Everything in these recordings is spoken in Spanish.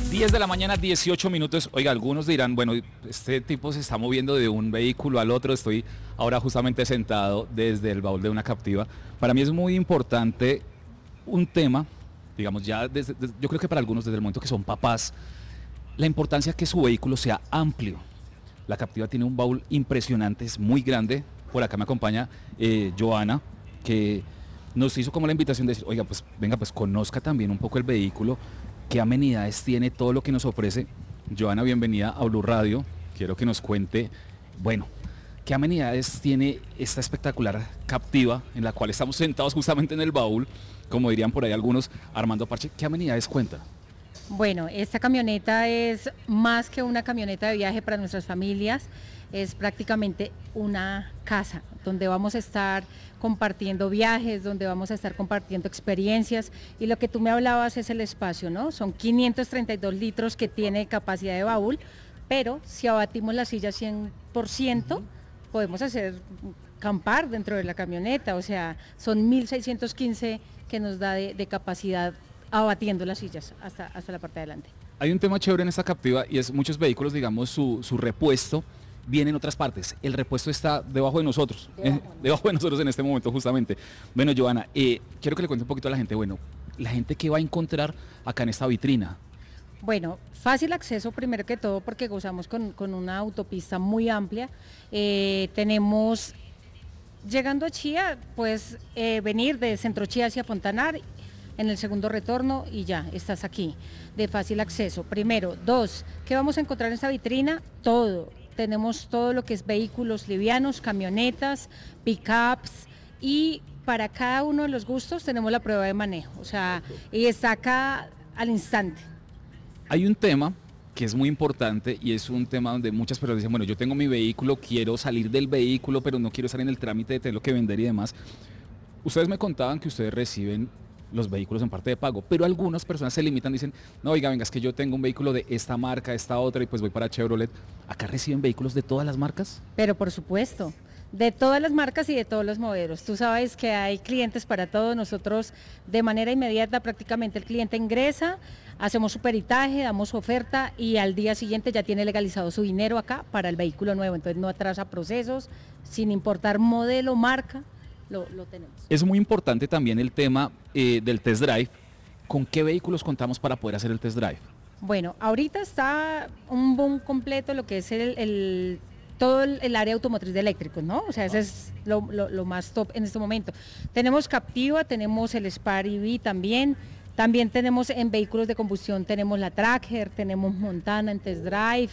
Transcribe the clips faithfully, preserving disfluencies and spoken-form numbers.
diez de la mañana, dieciocho minutos. Oiga, algunos dirán, bueno, este tipo se está moviendo de un vehículo al otro. Estoy ahora justamente sentado desde el baúl de una captiva. Para mí es muy importante un tema, digamos ya, desde, desde, yo creo que para algunos desde el momento que son papás, la importancia que su vehículo sea amplio. La captiva tiene un baúl impresionante, es muy grande. Por acá me acompaña eh, Joana, que nos hizo como la invitación de decir, oiga, pues venga, pues conozca también un poco el vehículo, qué amenidades tiene, todo lo que nos ofrece. Joana, bienvenida a Blue Radio. Quiero que nos cuente, bueno, qué amenidades tiene esta espectacular captiva en la cual estamos sentados justamente en el baúl, como dirían por ahí algunos, armando parche. ¿Qué amenidades cuenta? Bueno, esta camioneta es más que una camioneta de viaje para nuestras familias, es prácticamente una casa donde vamos a estar compartiendo viajes, donde vamos a estar compartiendo experiencias, y lo que tú me hablabas es el espacio, ¿no? Son quinientos treinta y dos litros que tiene capacidad de baúl, pero si abatimos la silla cien por ciento, podemos hacer campar dentro de la camioneta, o sea, son mil seiscientos quince que nos da de, de capacidad abatiendo las sillas hasta, hasta la parte de adelante. Hay un tema chévere en esta captiva y es muchos vehículos, digamos, su, su repuesto viene en otras partes. El repuesto está debajo de nosotros, debajo, eh, debajo de nosotros en este momento justamente. Bueno, Joana, eh, quiero que le cuente un poquito a la gente, bueno, la gente que va a encontrar acá en esta vitrina. Bueno, fácil acceso primero que todo porque gozamos con, con una autopista muy amplia. Eh, tenemos, llegando a Chía, pues eh, venir de Centro Chía hacia Fontanar, en el segundo retorno y ya, estás aquí, de fácil acceso. Primero. Dos, ¿qué vamos a encontrar en esta vitrina? Todo. Tenemos todo lo que es vehículos livianos, camionetas, pickups, y para cada uno de los gustos tenemos la prueba de manejo, o sea, y está acá al instante. Hay un tema que es muy importante y es un tema donde muchas personas dicen, bueno, yo tengo mi vehículo, quiero salir del vehículo, pero no quiero estar en el trámite de tenerlo que vender y demás. Ustedes me contaban que ustedes reciben los vehículos en parte de pago, pero algunas personas se limitan, dicen, no, oiga, venga, es que yo tengo un vehículo de esta marca, esta otra, y pues voy para Chevrolet. ¿Acá reciben vehículos de todas las marcas? Pero por supuesto, de todas las marcas y de todos los modelos. Tú sabes que hay clientes para todo. Nosotros de manera inmediata prácticamente el cliente ingresa, hacemos su peritaje, damos su oferta y al día siguiente ya tiene legalizado su dinero acá para el vehículo nuevo, entonces no atrasa procesos, sin importar modelo, marca. Lo, lo tenemos. Es muy importante también el tema eh, del test drive. ¿Con qué vehículos contamos para poder hacer el test drive? Bueno, ahorita está un boom completo lo que es el, el todo el, el área automotriz de eléctricos, ¿no? O sea, ese es lo, lo, lo más top en este momento. Tenemos Captiva, tenemos el Spar E V también, también tenemos en vehículos de combustión, tenemos la Tracker, tenemos Montana en test drive,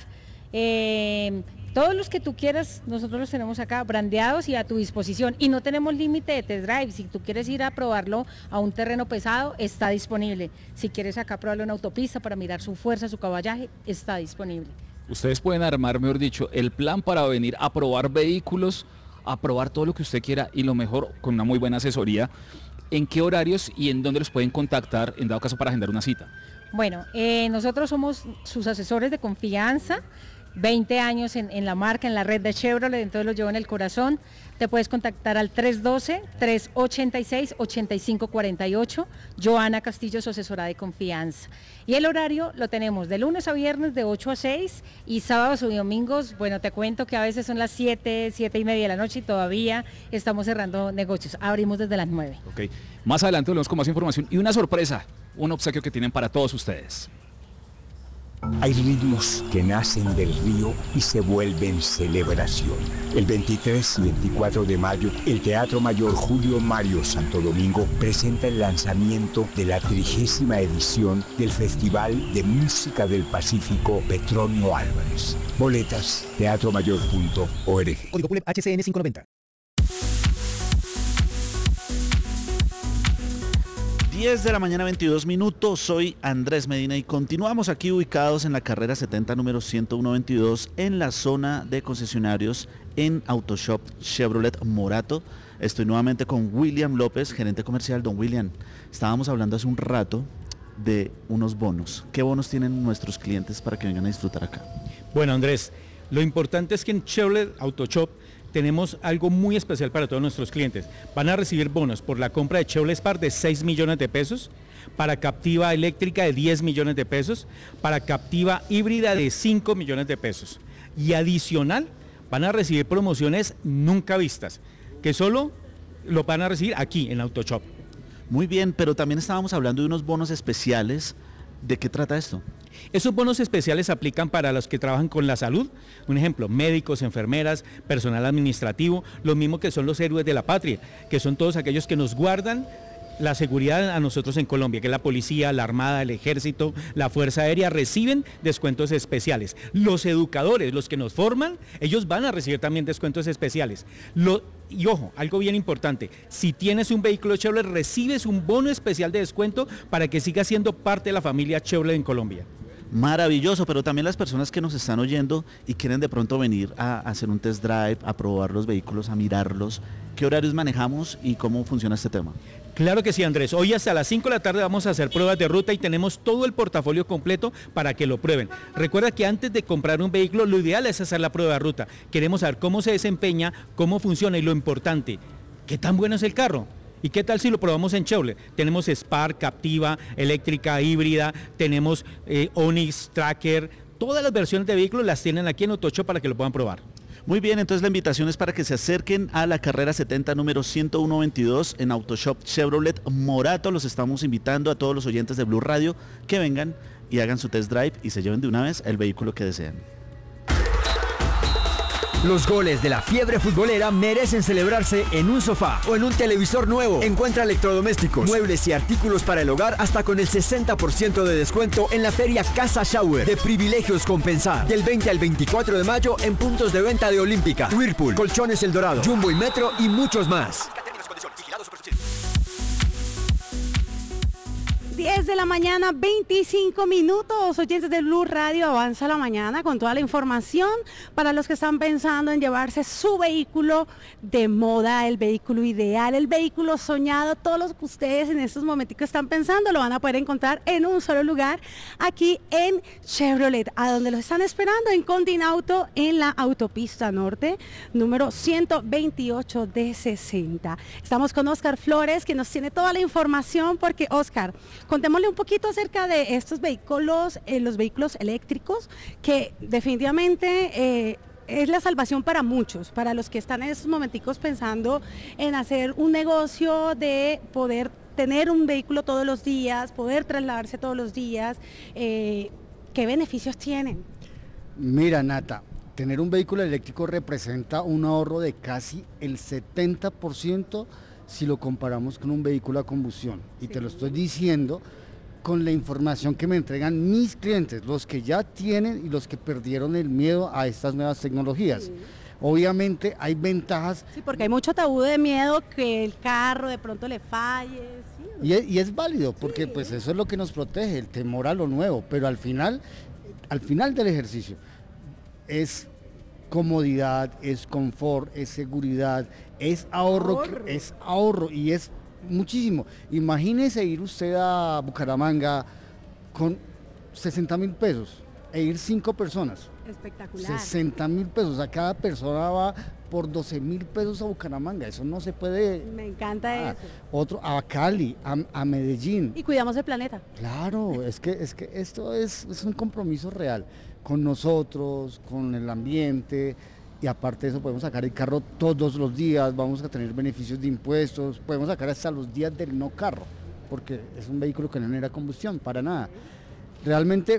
eh, todos los que tú quieras, nosotros los tenemos acá brandeados y a tu disposición, y no tenemos límite de test drive. Si tú quieres ir a probarlo a un terreno pesado, está disponible. Si quieres acá probarlo en autopista para mirar su fuerza, su caballaje, está disponible. Ustedes pueden armar, mejor dicho, el plan para venir a probar vehículos, a probar todo lo que usted quiera y lo mejor con una muy buena asesoría. ¿En qué horarios y en dónde los pueden contactar en dado caso para agendar una cita? Bueno, eh, nosotros somos sus asesores de confianza, veinte años en, en la marca, en la red de Chevrolet, entonces lo llevo en el corazón. Te puedes contactar al tres uno dos, tres ocho seis, ocho cinco cuatro ocho, Joana Castillo, su asesora de confianza. Y el horario lo tenemos de lunes a viernes de ocho a seis, y sábados y domingos, bueno, te cuento que a veces son las siete, siete y media de la noche y todavía estamos cerrando negocios, abrimos desde las nueve. Ok, más adelante volvemos con más información y una sorpresa, un obsequio que tienen para todos ustedes. Hay ritmos que nacen del río y se vuelven celebración. El veintitrés y veinticuatro de mayo, el Teatro Mayor Julio Mario Santo Domingo presenta el lanzamiento de la trigésima edición del Festival de Música del Pacífico Petronio Álvarez. Boletas, teatro mayor punto org. Código P U L E P H C N quinientos noventa. diez de la mañana, veintidós minutos, soy Andrés Medina y continuamos aquí ubicados en la carrera setenta, número ciento uno veintidós, en la zona de concesionarios en Autoshop Chevrolet Morato. Estoy nuevamente con William López, gerente comercial. Don William, estábamos hablando hace un rato de unos bonos. ¿Qué bonos tienen nuestros clientes para que vengan a disfrutar acá? Bueno, Andrés, lo importante es que en Chevrolet Autoshop tenemos algo muy especial para todos nuestros clientes. Van a recibir bonos por la compra de Chevrolet Spark de seis millones de pesos, para Captiva eléctrica de diez millones de pesos, para Captiva híbrida de cinco millones de pesos. Y adicional, van a recibir promociones nunca vistas, que solo lo van a recibir aquí en AutoShop. Muy bien, pero también estábamos hablando de unos bonos especiales. ¿De qué trata esto? Esos bonos especiales se aplican para los que trabajan con la salud, un ejemplo, médicos, enfermeras, personal administrativo, lo mismo que son los héroes de la patria, que son todos aquellos que nos guardan la seguridad a nosotros en Colombia, que es la policía, la armada, el ejército, la fuerza aérea, reciben descuentos especiales. Los educadores, los que nos forman, ellos van a recibir también descuentos especiales. Lo, y ojo, algo bien importante, si tienes un vehículo Chevrolet, recibes un bono especial de descuento para que sigas siendo parte de la familia Chevrolet en Colombia. Maravilloso, pero también las personas que nos están oyendo y quieren de pronto venir a hacer un test drive, a probar los vehículos, a mirarlos, ¿qué horarios manejamos y cómo funciona este tema? Claro que sí, Andrés. Hoy hasta las cinco de la tarde vamos a hacer pruebas de ruta y tenemos todo el portafolio completo para que lo prueben. Recuerda que antes de comprar un vehículo, lo ideal es hacer la prueba de ruta. Queremos saber cómo se desempeña, cómo funciona y lo importante, ¿qué tan bueno es el carro? ¿Y qué tal si lo probamos en Chevrolet? Tenemos Spark, Captiva, eléctrica, híbrida, tenemos eh, Onix, Tracker, todas las versiones de vehículos las tienen aquí en AutoShop para que lo puedan probar. Muy bien, entonces la invitación es para que se acerquen a la carrera setenta número ciento uno veintidós en AutoShop Chevrolet Morato. Los estamos invitando a todos los oyentes de Blue Radio que vengan y hagan su test drive y se lleven de una vez el vehículo que desean. Los goles de la fiebre futbolera merecen celebrarse en un sofá o en un televisor nuevo. Encuentra electrodomésticos, muebles y artículos para el hogar hasta con el sesenta por ciento de descuento en la feria Casa Shower de Privilegios Compensar. Del veinte al veinticuatro de mayo en puntos de venta de Olímpica, Whirlpool, Colchones El Dorado, Jumbo y Metro y muchos más. diez de la mañana, veinticinco minutos, oyentes de Blue Radio, avanza la mañana con toda la información para los que están pensando en llevarse su vehículo de moda, el vehículo ideal, el vehículo soñado, todos los que ustedes en estos momentos están pensando lo van a poder encontrar en un solo lugar, aquí en Chevrolet, a donde los están esperando en Continauto, en la autopista norte, número ciento veintiocho de sesenta. Estamos con Oscar Flores, que nos tiene toda la información, porque Oscar, contémosle un poquito acerca de estos vehículos, eh, los vehículos eléctricos, que definitivamente eh, es la salvación para muchos, para los que están en estos momenticos pensando en hacer un negocio de poder tener un vehículo todos los días, poder trasladarse todos los días. Eh, ¿qué beneficios tienen? Mira, Nata, tener un vehículo eléctrico representa un ahorro de casi el setenta por ciento si lo comparamos con un vehículo a combustión. Y sí, te lo estoy diciendo con la información que me entregan mis clientes, los que ya tienen y los que perdieron el miedo a estas nuevas tecnologías. Sí. Obviamente hay ventajas. Sí, porque hay mucho tabú de miedo que el carro de pronto le falle. Sí, y, es, y es válido, porque sí, pues eso es lo que nos protege, el temor a lo nuevo, pero al final, al final del ejercicio es comodidad, es confort, es seguridad, es ahorro, ahorro, es ahorro y es muchísimo. Imagínese ir usted a Bucaramanga con sesenta mil pesos e ir cinco personas. Espectacular. sesenta mil pesos, a cada persona va por doce mil pesos a Bucaramanga, eso no se puede. Me encanta ah, eso. Otro, a Cali, a, a Medellín. Y cuidamos el planeta. Claro, es que, es que esto es, es un compromiso real con nosotros, con el ambiente, y aparte de eso podemos sacar el carro todos los días, vamos a tener beneficios de impuestos, podemos sacar hasta los días del no carro, porque es un vehículo que no genera combustión, para nada. Realmente,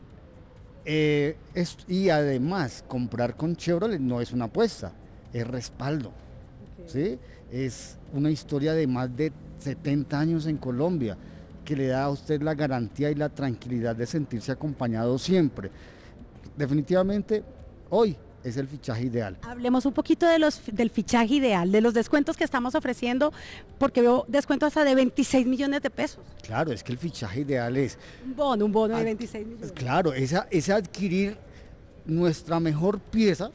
eh, es, y además, comprar con Chevrolet no es una apuesta, es respaldo, okay. ¿Sí? Es una historia de más de setenta años en Colombia, que le da a usted la garantía y la tranquilidad de sentirse acompañado siempre. Definitivamente, hoy es el fichaje ideal. Hablemos un poquito de los, del fichaje ideal, de los descuentos que estamos ofreciendo, porque veo descuentos hasta de veintiséis millones de pesos. Claro, es que el fichaje ideal es... Un bono, un bono de veintiséis millones. Claro, esa, es adquirir nuestra mejor pieza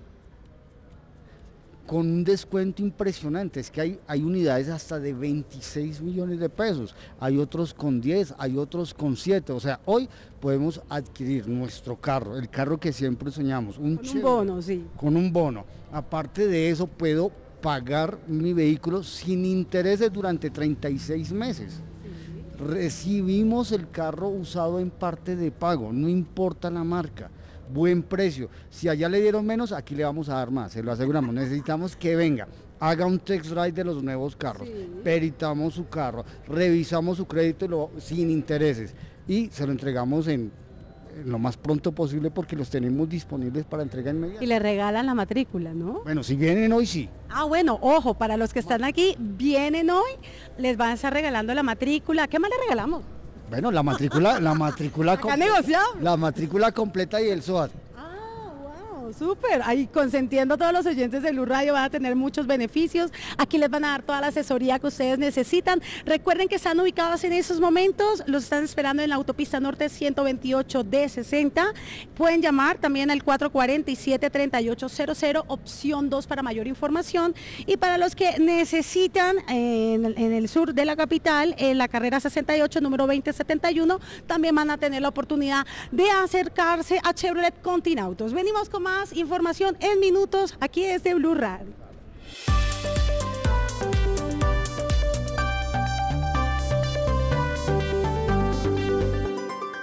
con un descuento impresionante. Es que hay, hay unidades hasta de veintiséis millones de pesos, hay otros con diez, hay otros con siete, o sea, hoy podemos adquirir nuestro carro, el carro que siempre soñamos. Un con un bono, sí. Con un bono. Aparte de eso, puedo pagar mi vehículo sin intereses durante treinta y seis meses. Sí. Recibimos el carro usado en parte de pago, no importa la marca, buen precio. Si allá le dieron menos, aquí le vamos a dar más, se lo aseguramos. Necesitamos que venga, haga un test drive de los nuevos carros, sí. Peritamos su carro, revisamos su crédito lo, sin intereses y se lo entregamos en, en lo más pronto posible porque los tenemos disponibles para entrega inmediata. Y le regalan la matrícula, ¿no? Bueno, si vienen hoy sí. Ah, bueno, ojo, para los que están aquí, vienen hoy, les van a estar regalando la matrícula. ¿Qué más le regalamos? Bueno, la matrícula, la matrícula completa. La matrícula completa y el S O A T. Súper, ahí consentiendo a todos los oyentes de Blue Radio, van a tener muchos beneficios, aquí les van a dar toda la asesoría que ustedes necesitan. Recuerden que están ubicados en esos momentos, los están esperando en la autopista norte ciento veintiocho D sesenta, pueden llamar también al cuatro cuatro siete, tres ocho cero cero, opción dos para mayor información, y para los que necesitan en, en el sur de la capital, en la carrera sesenta y ocho, número veinte setenta y uno, también van a tener la oportunidad de acercarse a Chevrolet Continautos. Venimos con más información en minutos aquí desde Blue Radio.